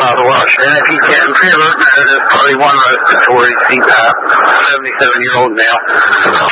father wash. And if you can, Trevor, there's 31 respiratory CPAP, 77-year-old male.